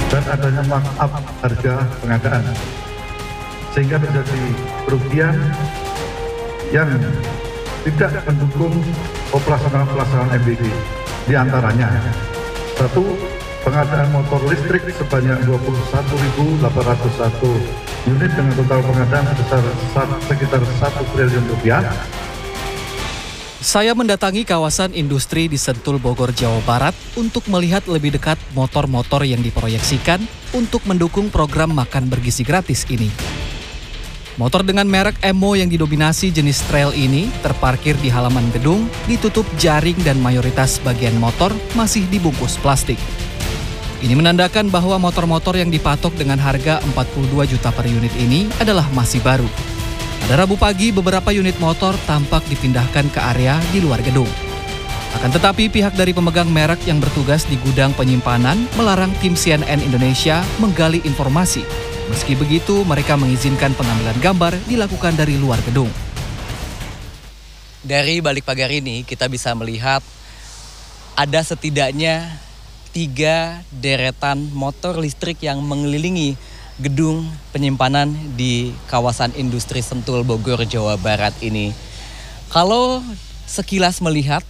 dan adanya markup harga pengadaan, sehingga terjadi kerugian yang tidak mendukung pelaksanaan MBG. Di antaranya, 1. Pengadaan motor listrik sebanyak 21.801 unit dengan total pengadaan sebesar sekitar 1 triliun rupiah. Saya mendatangi kawasan industri di Sentul, Bogor, Jawa Barat untuk melihat lebih dekat motor-motor yang diproyeksikan untuk mendukung program makan bergizi gratis ini. Motor dengan merek Emo yang didominasi jenis trail ini terparkir di halaman gedung, ditutup jaring dan mayoritas bagian motor masih dibungkus plastik. Ini menandakan bahwa motor-motor yang dipatok dengan harga 42 juta per unit ini adalah masih baru. Pada Rabu pagi, beberapa unit motor tampak dipindahkan ke area di luar gedung. Akan tetapi, pihak dari pemegang merek yang bertugas di gudang penyimpanan melarang tim CNN Indonesia menggali informasi. Meski begitu, mereka mengizinkan pengambilan gambar dilakukan dari luar gedung. Dari balik pagar ini, kita bisa melihat ada setidaknya 3 deretan motor listrik yang mengelilingi gedung penyimpanan di kawasan industri Sentul, Bogor, Jawa Barat ini. Kalau sekilas melihat,